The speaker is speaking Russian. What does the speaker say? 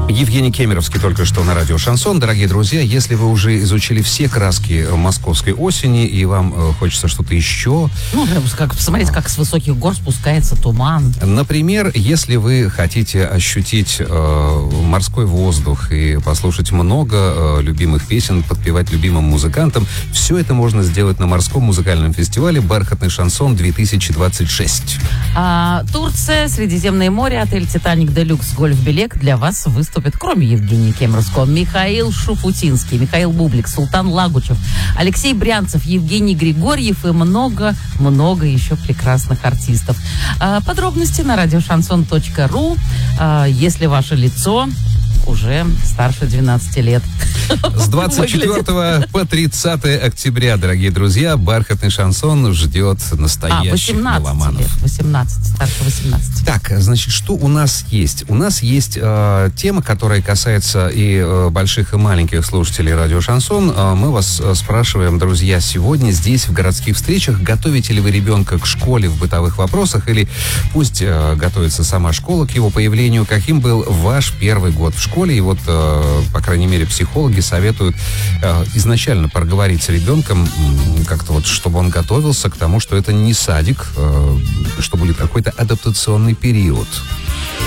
Евгений Кемеровский только что на радио «Шансон». Дорогие друзья, если вы уже изучили все краски московской осени и вам хочется что-то еще... Посмотреть, как с высоких гор спускается туман. Например, если вы хотите ощутить морской воздух и послушать много любимых песен, подпевать любимым музыкантам, все это можно сделать на морском музыкальном фестивале «Бархатный шансон-2026». Турция, Средиземное море, отель «Титаник Делюкс», гольф-билет для вас выступит, кроме Евгения Кемеровского, Михаил Шуфутинский, Михаил Бублик, Султан Лагучев, Алексей Брянцев, Евгений Григорьев и много-много еще прекрасных артистов. Подробности на радиошансон.ру. Если ваше лицо уже старше 12 лет. С 24 по 30 октября, дорогие друзья, «Бархатный шансон» ждет настоящих меломанов. 18, старше 18. Так, значит, что у нас есть? У нас есть тема, которая касается и больших, и маленьких слушателей радио «Шансон». Мы вас спрашиваем, друзья, сегодня здесь, в городских встречах, готовите ли вы ребенка к школе в бытовых вопросах, или пусть готовится сама школа к его появлению? Каким был ваш первый год в школе? И вот, по крайней мере, психологи советуют изначально проговорить с ребенком, как-то вот, чтобы он готовился к тому, что это не садик, что будет какой-то адаптационный период.